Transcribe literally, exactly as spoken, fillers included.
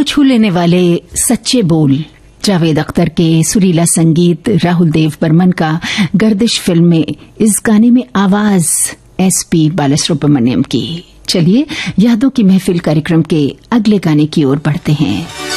छू लेने वाले सच्चे बोल, जावेद अख्तर के सुरीला संगीत, राहुल देव बर्मन का गर्दिश फिल्म में इस गाने में आवाज एस पी बालासुब्रमण्यम की। चलिए यादों की महफिल कार्यक्रम के अगले गाने की ओर बढ़ते हैं।